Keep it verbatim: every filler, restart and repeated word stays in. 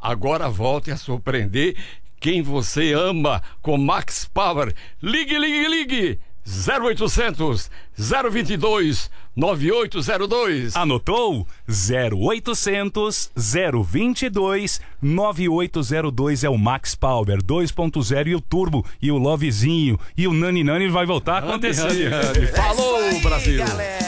Agora volte a surpreender quem você ama com Max Power. Ligue, ligue, ligue! zero oitocentos, zero vinte e dois, nove oito zero dois. Anotou? zero oitocentos, zero vinte e dois, nove oito zero dois é o Max Power dois ponto zero e o Turbo e o Lovezinho e o Nani Nani vai voltar a acontecer. Nani, Nani. Falou, é aí, Brasil! Galera.